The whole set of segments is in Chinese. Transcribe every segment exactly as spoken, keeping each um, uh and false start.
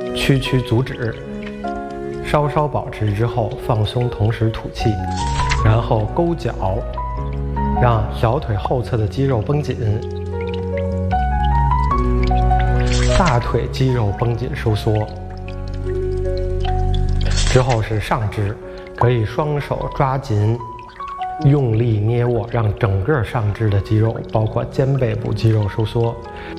区区阻止，稍稍保持之后放松，同时吐气，然后勾脚，让小腿后侧的肌肉绷紧，大腿肌肉绷紧收缩。之后是上肢，可以双手抓紧，用力捏握，让整个上肢的肌肉，包括肩背部肌肉收缩。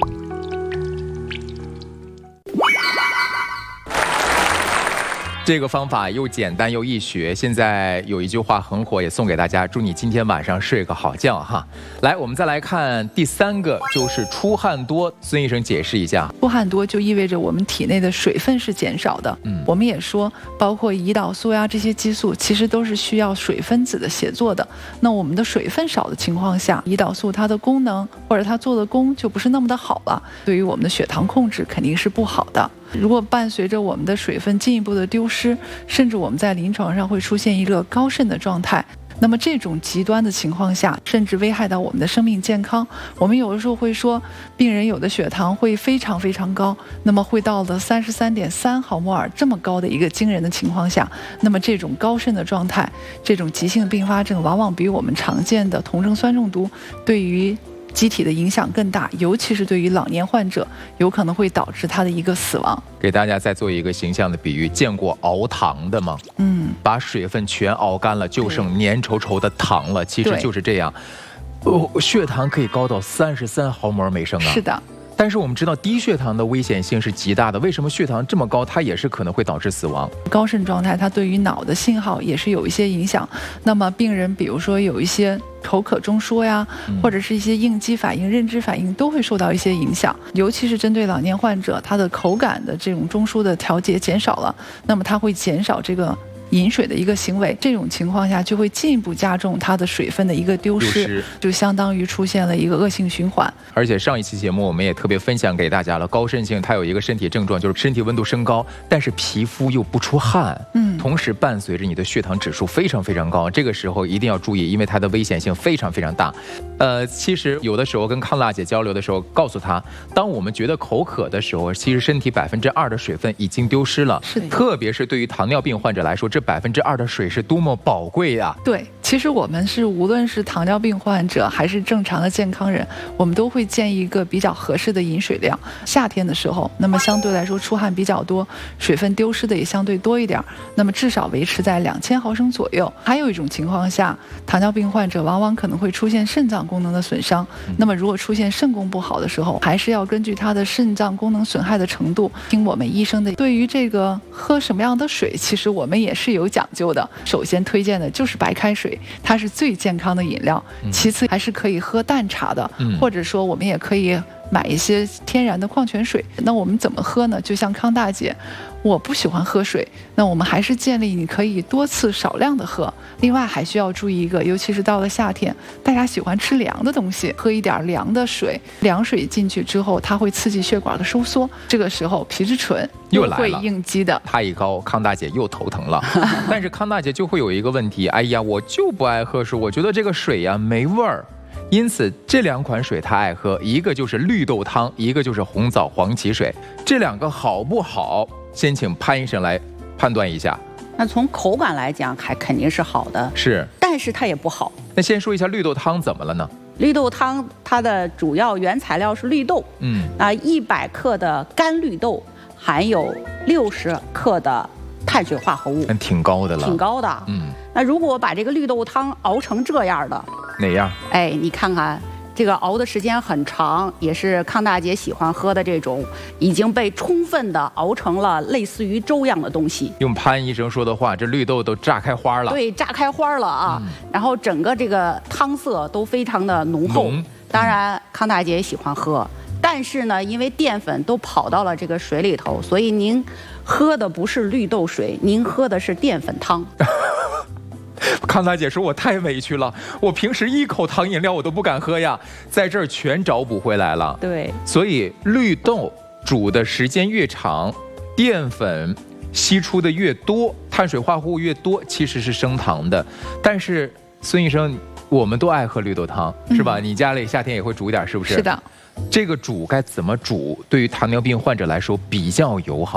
这个方法又简单又易学，现在有一句话很火，也送给大家，祝你今天晚上睡个好觉哈。来，我们再来看第三个，就是出汗多。孙医生解释一下， 出汗多就意味着我们体内的水分是减少的。嗯，我们也说，包括胰岛素呀这些激素，其实都是需要水分子的协作的。那我们的水分少的情况下，胰岛素它的功能或者它做的功就不是那么的好了，对于我们的血糖控制肯定是不好的。如果伴随着我们的水分进一步的丢失，甚至我们在临床上会出现一个高渗的状态，那么这种极端的情况下，甚至危害到我们的生命健康。我们有的时候会说，病人有的血糖会非常非常高，那么会到了三十三点三毫摩尔这么高的一个惊人的情况下，那么这种高渗的状态，这种急性并发症，往往比我们常见的酮症酸中毒对于机体的影响更大，尤其是对于老年患者，有可能会导致他的一个死亡。 给大家再做一个形象的比喻，见过熬糖的吗？嗯，把水分全熬干了，就剩粘稠稠的糖了，其实就是这样。哦，血糖可以高到三十三毫摩尔每升啊！ 是的。 但是我们知道低血糖的危险性是极大的，为什么血糖这么高，它也是可能会导致死亡？ 高渗状态它对于脑的信号也是有一些影响。那么病人比如说有一些口渴中枢呀，或者是一些应激反应、认知反应都会受到一些影响。尤其是针对老年患者，他的口感的这种中枢的调节减少了，那么它会减少这个饮水的一个行为，这种情况下就会进一步加重它的水分的一个丢失，丢失就相当于出现了一个恶性循环。 而且上一期节目我们也特别分享给大家了，高渗性它有一个身体症状，就是身体温度升高，但是皮肤又不出汗，嗯，同时伴随着你的血糖指数非常非常高，这个时候一定要注意，因为它的危险性非常非常大。呃，其实有的时候跟康大姐交流的时候，告诉她，当我们觉得口渴的时候，其实身体百分之二的水分已经丢失了，是的，特别是对于糖尿病患者来说，这百分之二的水是多么宝贵呀！ 对，其实我们是无论是糖尿病患者还是正常的健康人，我们都会建议一个比较合适的饮水量。夏天的时候，那么相对来说出汗比较多，水分丢失的也相对多一点，那么至少维持在两千毫升左右。还有一种情况下，糖尿病患者往往可能会出现肾脏功能的损伤，那么如果出现肾功不好的时候，还是要根据他的肾脏功能损害的程度，听我们医生的。对于这个喝什么样的水，其实我们也是有讲究的。首先推荐的就是白开水，它是最健康的饮料。其次还是可以喝淡茶的，或者说我们也可以买一些天然的矿泉水。那我们怎么喝呢？就像康大姐，我不喜欢喝水，那我们还是建议你可以多次少量的喝。另外还需要注意一个，尤其是到了夏天，大家喜欢吃凉的东西，喝一点凉的水，凉水进去之后，它会刺激血管的收缩，这个时候皮质醇又会应激的。 它一高，康大姐又头疼了。但是康大姐就会有一个问题，哎呀，我就不爱喝水，我觉得这个水呀没味儿。因此这两款水她爱喝，一个就是绿豆汤，一个就是红枣黄芪水。这两个好不好？先请潘医生来判断一下。 那从口感来讲，还肯定是好的， 是， 但是它也不好。 那先说一下绿豆汤怎么了呢？ 绿豆汤它的主要原材料是绿豆，嗯，那一百克的干绿豆含有六十克的碳水化合物， 那挺高的了， 挺高的，嗯。那如果把这个绿豆汤熬成这样的， 哪样？ 哎，你看看。这个熬的时间很长，也是康大姐喜欢喝的这种已经被充分的熬成了类似于粥样的东西。 用潘医生说的话，这绿豆都炸开花了。 对，炸开花了啊！嗯、然后整个这个汤色都非常的浓厚。浓当然，康大姐也喜欢喝，但是呢，因为淀粉都跑到了这个水里头，所以您喝的不是绿豆水，您喝的是淀粉汤。 康大姐说：“我太委屈了，我平时一口糖饮料我都不敢喝呀，在这儿全找补回来了。” 对， 所以绿豆煮的时间越长，淀粉吸出的越多，碳水化合物越多，其实是升糖的。但是孙医生，我们都爱喝绿豆汤，是吧？嗯、你家里夏天也会煮一点，是不是？ 是的。 这个煮该怎么煮？对于糖尿病患者来说比较友好。